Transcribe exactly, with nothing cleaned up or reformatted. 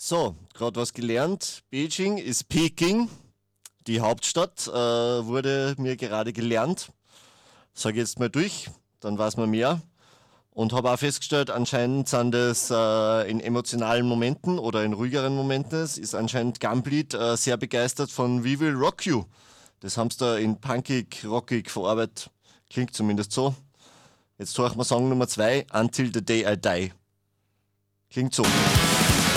So, gerade was gelernt. Beijing ist Peking, die Hauptstadt, äh, wurde mir gerade gelernt. Sage jetzt mal durch, dann weiß man mehr. Und habe auch festgestellt, anscheinend sind das äh, in emotionalen Momenten oder in ruhigeren Momenten, ist anscheinend Gunbleed äh, sehr begeistert von We Will Rock You. Das haben sie da in punkig, rockig verarbeitet. Klingt zumindest so. Jetzt hören wir Song Nummer zwei, Until the Day I Die. Klingt so.